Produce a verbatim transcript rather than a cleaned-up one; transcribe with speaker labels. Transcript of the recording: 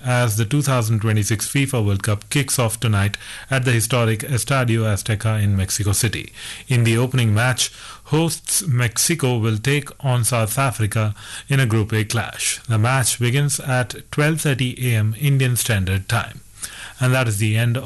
Speaker 1: as the two thousand twenty-six FIFA World Cup kicks off tonight at the historic Estadio Azteca in Mexico City. In the opening match, hosts Mexico will take on South Africa in a Group A clash. The match begins at twelve thirty a m Indian Standard Time. And that is the end